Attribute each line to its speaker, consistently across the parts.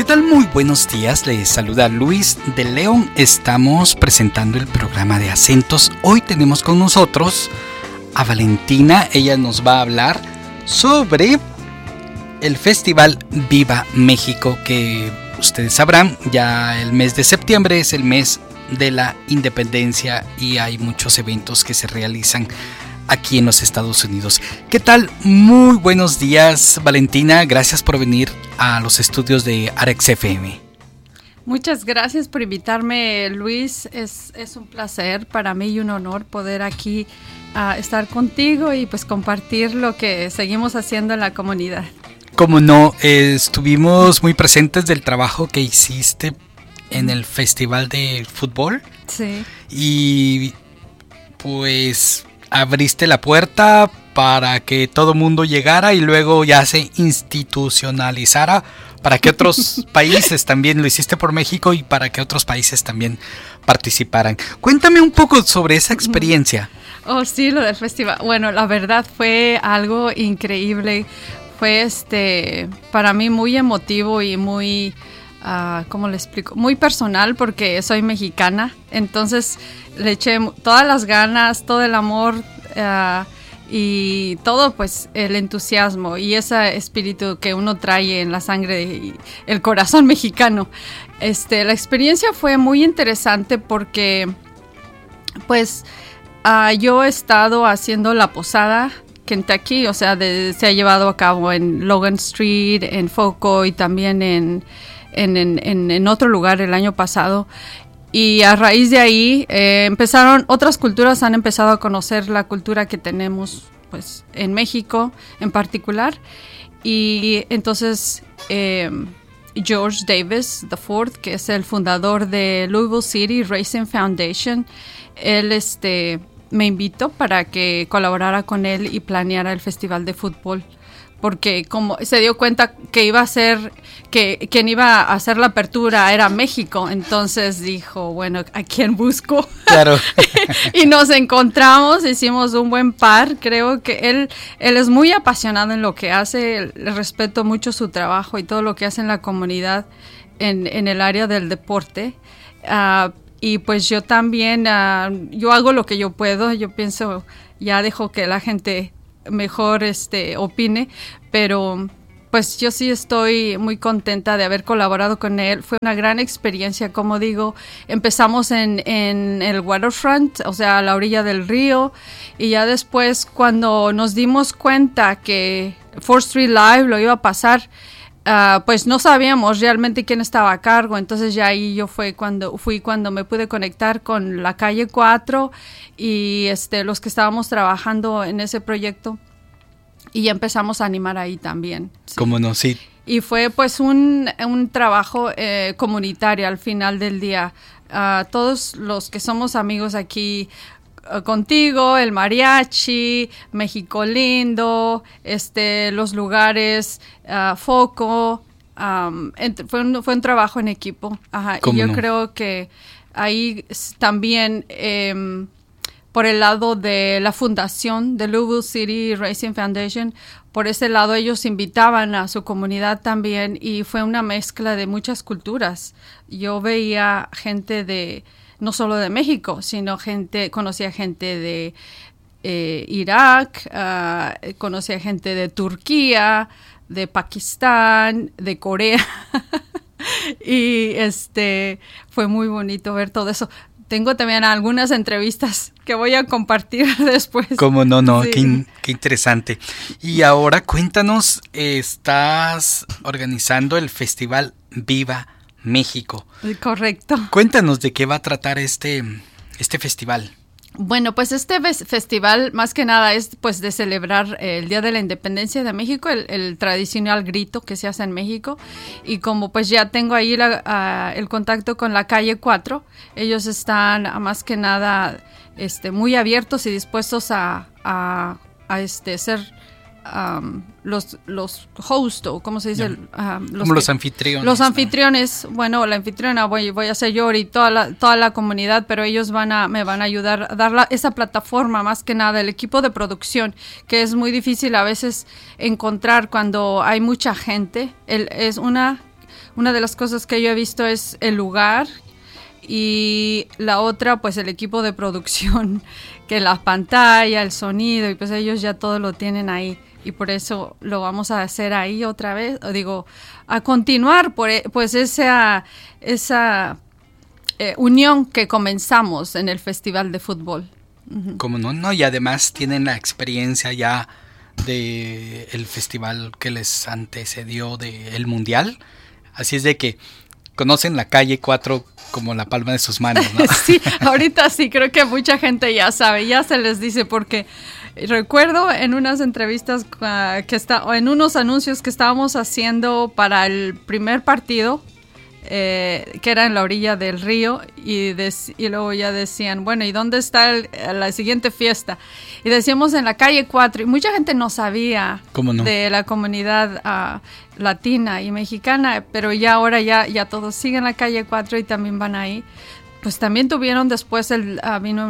Speaker 1: tal? Muy buenos días, les saluda Luis de León. Estamos presentando el programa de acentos. Hoy tenemos con nosotros a Valentina. Ella nos va a hablar sobre el Festival Viva México, que ustedes sabrán, ya el mes de septiembre es el mes de la independencia y hay muchos eventos que se realizan aquí en los Estados Unidos. ¿Qué tal? Muy buenos días, Valentina. Gracias por venir a los estudios de Arex FM.
Speaker 2: Muchas gracias por invitarme, Luis. Es un placer para mí y un honor poder aquí estar contigo y pues compartir lo que seguimos haciendo en la comunidad.
Speaker 1: Como no, estuvimos muy presentes del trabajo que hiciste en el Festival de Fútbol.
Speaker 2: Sí.
Speaker 1: Y pues abriste la puerta para que todo mundo llegara y luego ya se institucionalizara para que otros países también, lo hiciste por México y para que otros países también participaran. Cuéntame un poco sobre esa experiencia.
Speaker 2: Oh, sí, lo del festival. Bueno, la verdad fue algo increíble. Fue para mí muy emotivo y muy, ¿cómo le explico? Muy personal porque soy mexicana. Entonces le eché todas las ganas, todo el amor y todo pues el entusiasmo y ese espíritu que uno trae en la sangre y el corazón mexicano. La experiencia fue muy interesante porque pues yo he estado haciendo la posada Kentucky, o sea, se ha llevado a cabo en Logan Street, en Foco y también en otro lugar el año pasado. Y a raíz de ahí otras culturas han empezado a conocer la cultura que tenemos pues en México en particular. Y entonces George Davis IV, que es el fundador de Louisville City Racing Foundation, él me invitó para que colaborara con él y planeara el festival de fútbol, porque como se dio cuenta que iba a ser que quien iba a hacer la apertura era México, entonces dijo, bueno, ¿a quién busco?
Speaker 1: Claro.
Speaker 2: Y nos encontramos, hicimos un buen par. Creo que él es muy apasionado en lo que hace, le respeto mucho su trabajo y todo lo que hace en la comunidad en el área del deporte. Y pues yo también, yo hago lo que yo puedo. Yo pienso, ya dejo que la gente mejor opine, pero pues yo sí estoy muy contenta de haber colaborado con él. Fue una gran experiencia, como digo. Empezamos en el waterfront, o sea, a la orilla del río, y ya después cuando nos dimos cuenta que 4th Street Live lo iba a pasar, pues no sabíamos realmente quién estaba a cargo, entonces ya ahí fui cuando me pude conectar con la calle 4 y los que estábamos trabajando en ese proyecto y ya empezamos a animar ahí también. Sí.
Speaker 1: ¿Cómo no? Sí.
Speaker 2: Y fue pues un trabajo comunitario al final del día. Todos los que somos amigos aquí contigo, el mariachi, México Lindo, los lugares, Foco, fue un trabajo en equipo. Ajá. Y yo creo que ahí también por el lado de la fundación de Louisville City Racing Foundation, por ese lado ellos invitaban a su comunidad también y fue una mezcla de muchas culturas. Yo veía gente no solo de México, sino conocía gente de Irak, conocía gente de Turquía, de Pakistán, de Corea. Y fue muy bonito ver todo eso. Tengo también algunas entrevistas que voy a compartir después.
Speaker 1: ¿Cómo no?
Speaker 2: Sí.
Speaker 1: Qué interesante. Y ahora cuéntanos, estás organizando el Festival Viva México.
Speaker 2: Correcto.
Speaker 1: Cuéntanos de qué va a tratar este festival.
Speaker 2: Bueno, pues este festival más que nada es pues de celebrar el Día de la Independencia de México, el tradicional grito que se hace en México. Y como pues ya tengo ahí el contacto con la calle 4, ellos están más que nada muy abiertos y dispuestos a ser los hosts, o ¿cómo se dice?
Speaker 1: Los anfitriones.
Speaker 2: Los anfitriones, bueno, la anfitriona voy a ser yo y toda la comunidad, pero ellos me van a ayudar a dar esa plataforma, más que nada, el equipo de producción, que es muy difícil a veces encontrar cuando hay mucha gente. Es una una de las cosas que yo he visto es el lugar y la otra pues el equipo de producción, que la pantalla, el sonido y pues ellos ya todo lo tienen ahí y por eso lo vamos a hacer ahí otra vez, a continuar pues esa unión que comenzamos en el Festival de Fútbol.
Speaker 1: Como no, y además tienen la experiencia ya de el festival que les antecedió del Mundial, así es de que conocen la calle 4 como la palma de sus manos, ¿no?
Speaker 2: Sí, ahorita sí, creo que mucha gente ya sabe, ya se les dice porque recuerdo en unas entrevistas o en unos anuncios que estábamos haciendo para el primer partido, que era en la orilla del río y luego ya decían, bueno, ¿y dónde está la siguiente fiesta? Y decíamos en la calle 4 y mucha gente no sabía de la comunidad latina y mexicana, pero ya ahora ya todos siguen la calle 4 y también van ahí. Pues también tuvieron después, vino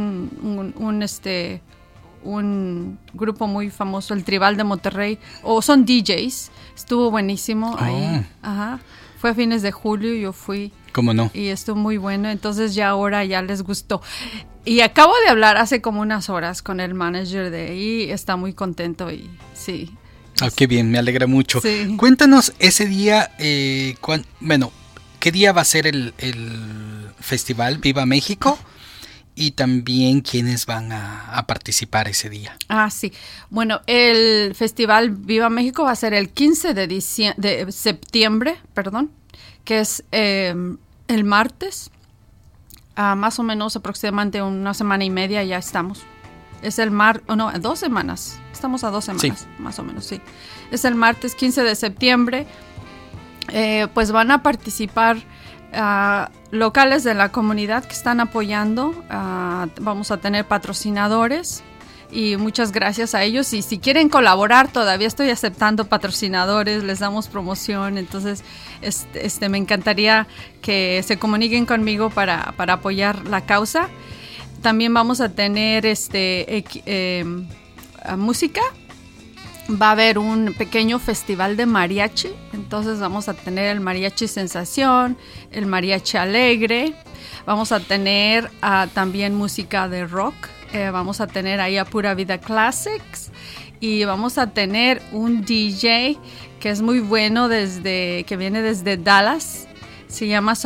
Speaker 2: un grupo muy famoso, el Tribal de Monterrey, son DJs, estuvo buenísimo ahí, ajá. Fue a fines de julio, yo fui.
Speaker 1: ¿Cómo no?
Speaker 2: Y estuvo muy bueno, entonces ya ahora ya les gustó. Y acabo de hablar hace como unas horas con el manager de ahí, está muy contento y sí.
Speaker 1: Qué bien, me alegra mucho.
Speaker 2: Sí.
Speaker 1: Cuéntanos ese día, ¿qué día va a ser el festival Viva México? Y también quiénes van a participar ese día.
Speaker 2: Sí. Bueno, el Festival Viva México va a ser el 15 de septiembre, que es el martes. Más o menos aproximadamente una semana y media ya estamos. Es el 2 semanas. Estamos a 2 semanas, sí. Más o menos, sí. Es el martes 15 de septiembre. Pues van a participar locales de la comunidad que están apoyando. Vamos a tener patrocinadores y muchas gracias a ellos, y si quieren colaborar todavía estoy aceptando patrocinadores, les damos promoción, entonces me encantaría que se comuniquen conmigo para apoyar la causa. También vamos a tener música. Va a haber un pequeño festival de mariachi, entonces vamos a tener el mariachi Sensación, el mariachi Alegre, vamos a tener también música de rock, vamos a tener ahí a Pura Vida Classics y vamos a tener un DJ que es muy bueno que viene desde Dallas, se llama